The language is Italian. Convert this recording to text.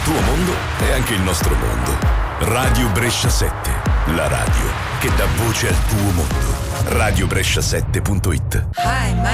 tuo mondo è anche il nostro mondo. Radio Brescia 7, la radio che dà voce al tuo mondo. radiobrescia7.it.